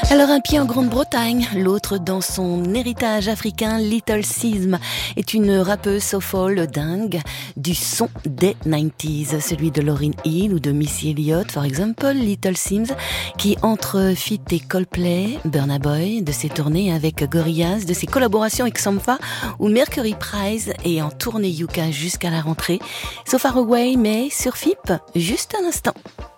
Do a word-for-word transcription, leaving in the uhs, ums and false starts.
Alors un pied en Grande-Bretagne, l'autre dans son héritage africain. Little Sims est une rappeuse soulful dingue du son des quatre-vingt-dix, celui de Lauryn Hill ou de Missy Elliott, par exemple. Little Sims qui entre fit et Coldplay, Burna Boy, de ses tournées avec Gorillaz, de ses collaborations avec Sampha ou Mercury Prize et en tournée Yuka jusqu'à la rentrée. So Far Away, mais sur F I P, juste un instant.